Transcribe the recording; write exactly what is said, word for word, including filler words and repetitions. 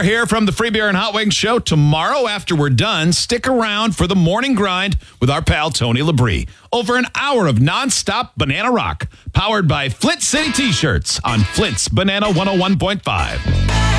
Bear here from the Free Beer and Hot Wings Show. Tomorrow, after we're done, stick around for the morning grind with our pal Tony Labrie. Over an hour of nonstop banana rock, powered by Flint City T-shirts on Flint's Banana one oh one point five.